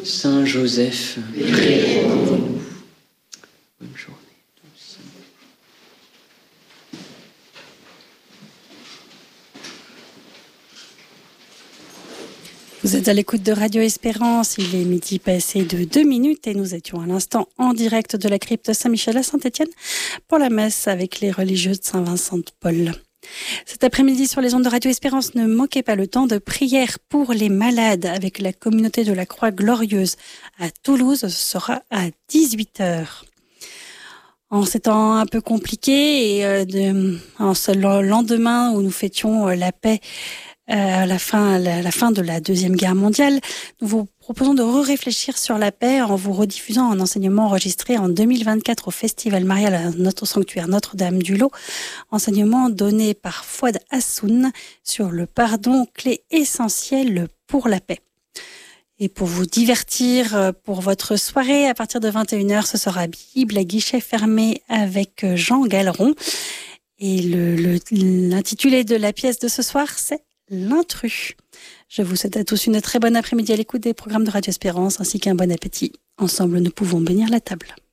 Saint Joseph, priez pour nous. Bonne journée. Vous êtes à l'écoute de Radio Espérance, il est midi passé de 2 minutes et nous étions à l'instant en direct de la crypte Saint-Michel à Saint-Étienne pour la messe avec les religieux de Saint-Vincent de Paul. Cet après-midi sur les ondes de Radio Espérance, ne manquez pas le temps de prière pour les malades avec la communauté de la Croix Glorieuse à Toulouse. Ce sera à 18h. En ces temps un peu compliqués et en ce lendemain où nous fêtions la paix, la fin de la Deuxième Guerre mondiale, nous vous proposons de réfléchir sur la paix en vous rediffusant un enseignement enregistré en 2024 au Festival marial à notre sanctuaire Notre-Dame-du-Lot, enseignement donné par Fouad Hassoun sur le pardon, clé essentielle pour la paix. Et pour vous divertir pour votre soirée, à partir de 21h, ce sera Bible à guichet fermé avec Jean Galeron. Et l'intitulé de la pièce de ce soir, c'est L'intrus. Je vous souhaite à tous une très bonne après-midi à l'écoute des programmes de Radio Espérance ainsi qu'un bon appétit. Ensemble, nous pouvons bénir la table.